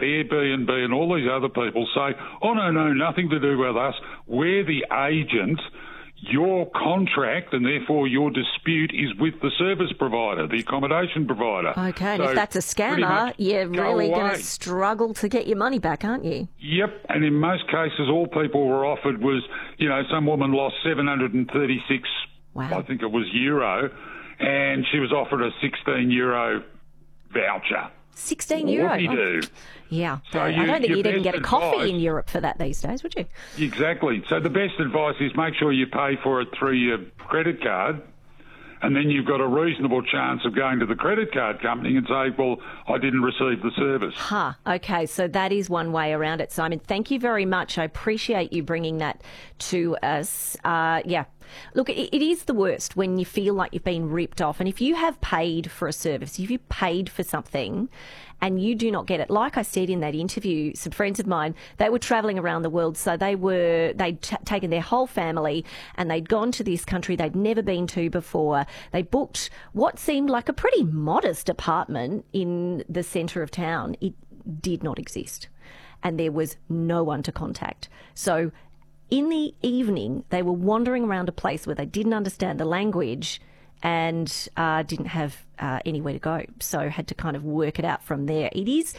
Airbnb and all these other people say, oh, no, nothing to do with us. We're the agent. Your contract and therefore your dispute is with the service provider, the accommodation provider. Okay, and if that's a scammer, you're really going to struggle to get your money back, aren't you? Yep, and in most cases, all people were offered was, some woman lost 736, I think it was euro, and she was offered a €16 voucher. €16? What do you do? Yeah, so I don't think you'd even get a coffee advice, in Europe for that these days, would you? Exactly. So the best advice is make sure you pay for it through your credit card, and then you've got a reasonable chance of going to the credit card company and say, well, I didn't receive the service. Okay, so that is one way around it, Simon. Thank you very much. I appreciate you bringing that to us. Look, it is the worst when you feel like you've been ripped off. And if you have paid for a service, if you've paid for something and you do not get it, like I said in that interview, some friends of mine, they were travelling around the world. So they'd taken their whole family and they'd gone to this country they'd never been to before. They booked what seemed like a pretty modest apartment in the centre of town. It did not exist. And there was no one to contact. So in the evening, they were wandering around a place where they didn't understand the language and didn't have anywhere to go. So had to kind of work it out from there. It is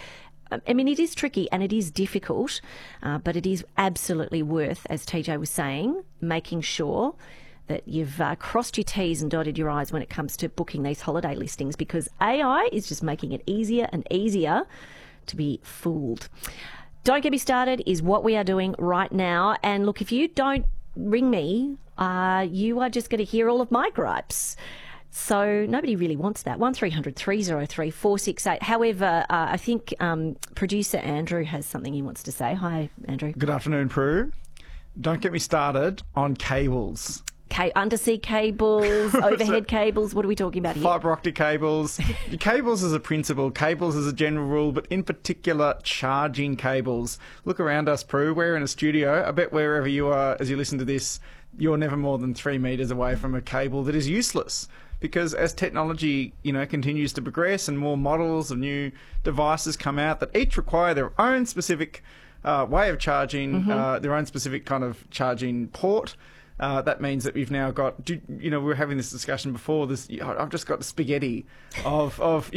tricky and it is difficult, but it is absolutely worth, as TJ was saying, making sure that you've crossed your T's and dotted your I's when it comes to booking these holiday listings, because AI is just making it easier and easier to be fooled. Don't Get Me Started is what we are doing right now. And look, if you don't ring me, you are just going to hear all of my gripes. So nobody really wants that. 1300 303 468. However, I think producer Andrew has something he wants to say. Hi, Andrew. Good afternoon, Prue. Don't get me started on cables. Undersea cables, overhead cables, what are we talking about here? Fibre optic cables. Cables as a principle, cables as a general rule, but in particular charging cables. Look around us, Prue. We're in a studio. I bet wherever you are as you listen to this, you're never more than 3 metres away from a cable that is useless. Because as technology, continues to progress and more models of new devices come out that each require their own specific way of charging, their own specific kind of charging port. That means that we've now got, we were having this discussion before, I've just got the spaghetti of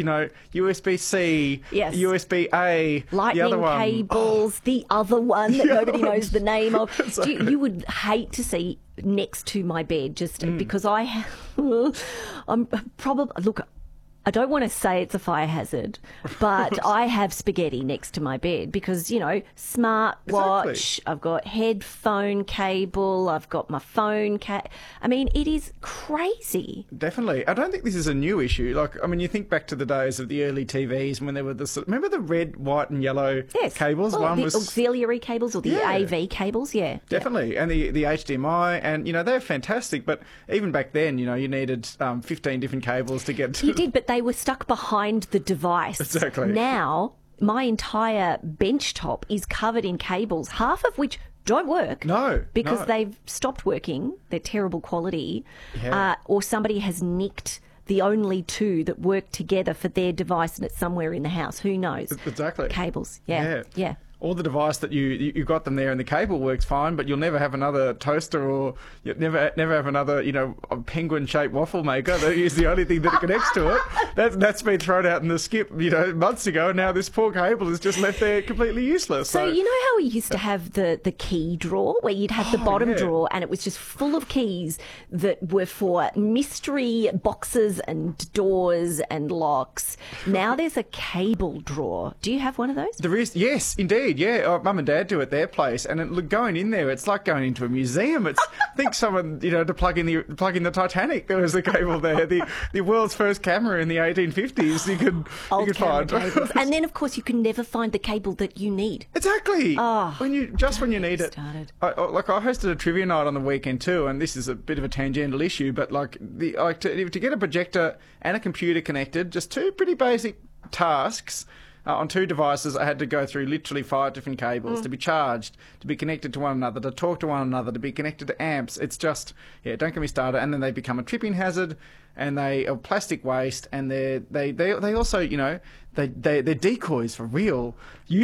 USB-C, yes, USB-A, lightning the other one. Cables, the other one that nobody knows the name of. You would hate to see next to my bed because I'm probably, look, I don't want to say it's a fire hazard, but I have spaghetti next to my bed because, smartwatch, exactly. I've got headphone cable, I've got my phone it is crazy. Definitely. I don't think this is a new issue. You think back to the days of the early TVs when there were remember the red, white and yellow cables? Well, one was auxiliary cables or the AV cables, Definitely. Yeah. And the HDMI and, they're fantastic. But even back then, you needed 15 different cables to get to... You did, but they were stuck behind the device. Exactly. Now, my entire bench top is covered in cables, half of which don't work. Because they've stopped working. They're terrible quality. Yeah. Or somebody has nicked the only two that work together for their device and it's somewhere in the house. Who knows? Exactly. Cables. Yeah. Or the device that you got them there and the cable works fine, but you'll never have another toaster or you'll never have another, a penguin-shaped waffle maker. That is the only thing that connects to it. That's been thrown out in the skip, months ago, and now this poor cable is just left there completely useless. So you know how we used to have the key drawer, where you'd have the bottom drawer and it was just full of keys that were for mystery boxes and doors and locks. Now there's a cable drawer. Do you have one of those? There is, yes, indeed. Yeah, Mum and Dad do at their place, and going in there, it's like going into a museum. It's I think someone to plug in the Titanic. There was a cable there, the world's first camera in the 1850s. You could find cables. And then of course you can never find the cable that you need. Exactly. When you need it. I hosted a trivia night on the weekend too, and this is a bit of a tangential issue, but to get a projector and a computer connected, just two pretty basic tasks. On two devices, I had to go through literally 5 different cables to be charged, to be connected to one another, to talk to one another, to be connected to amps. It's just, don't get me started. And then they become a tripping hazard, and they are plastic waste, and they also, they're decoys for real.